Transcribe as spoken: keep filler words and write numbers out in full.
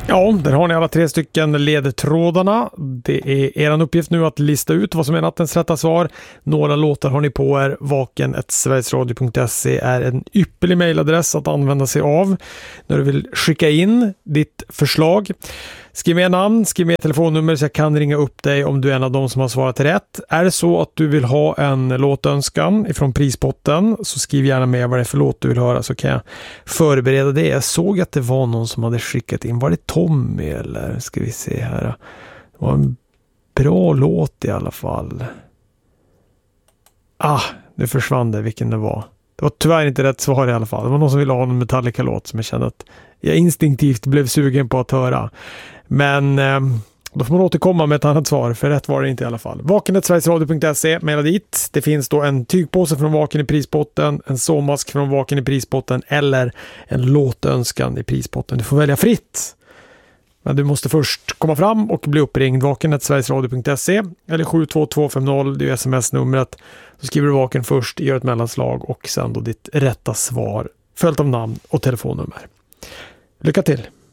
Ja, där har ni alla tre stycken ledtrådarna. Det är er uppgift nu att lista ut vad som är nattens rätta svar. Några låtar har ni på er. vaken snabel-a sverigesradio punkt se är en ypperlig mejladress att använda sig av när du vill skicka in ditt förslag. Skriv med namn, skriv med telefonnummer så jag kan ringa upp dig om du är en av dem som har svarat rätt. Är det så att du vill ha en låtönskan ifrån prispotten så skriv gärna med vad det är för låt du vill höra så kan jag förbereda det. Jag såg att det var någon som hade skickat in. Var det Tommy eller? Ska vi se här. Det var en bra låt i alla fall. Ah, nu försvann det vilken det var. Det var tyvärr inte rätt svar i alla fall. Det var någon som ville ha en Metallica-låt som jag kände att jag instinktivt blev sugen på att höra. Men eh, då får man återkomma med ett annat svar, för rätt var det inte i alla fall. vaken snabel-a sverigesradio punkt se, mejla dit. Det finns då en tygpåse från Vaken i prispotten, en såmask från Vaken i prispotten eller en låtönskan i prispotten. Du får välja fritt. Men du måste först komma fram och bli uppringd. vaken snabel-a sverigesradio punkt se eller sju två två fem noll, det är sms-numret. Så skriver du Vaken först, gör ett mellanslag och sen då ditt rätta svar följt av namn och telefonnummer. Lycka till!